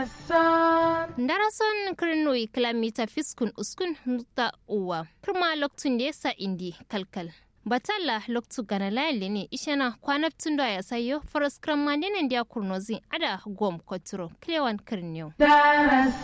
Darason kirnoi kilomita fiskun uskun nuta uwa. Kirma loktun da yasa indi kalkal. Batalla loktu gana layali ne ishana kwanaptun da ya sayo faras krammandinan dia kurnozin ada gom koturo klewan kirniyo.